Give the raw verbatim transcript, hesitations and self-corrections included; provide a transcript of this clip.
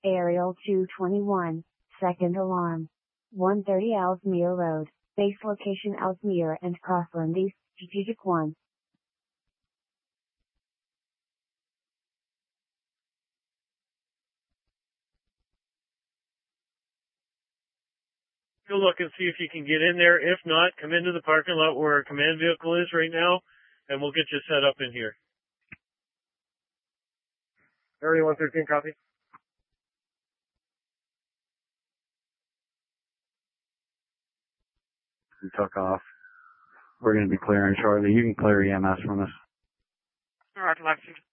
Aerial two twenty-one, second alarm. one thirty Ellesmere Road, base location Ellesmere and Crossland East, Strategic one. Go look and see if you can get in there. If not, come into the parking lot where our command vehicle is right now, and we'll get you set up in here. Area one thirteen, copy. We took off. We're going to be clearing shortly. You can clear E M S from us. All right, Lexington.